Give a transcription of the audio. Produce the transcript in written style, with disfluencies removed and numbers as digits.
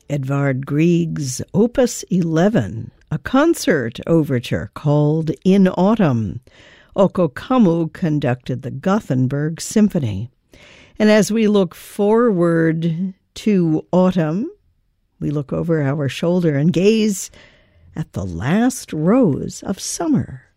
Edvard Grieg's Opus 11, a concert overture called In Autumn. Oko Kamu conducted the Gothenburg Symphony. And as we look forward to autumn, we look over our shoulder and gaze at the last rose of summer.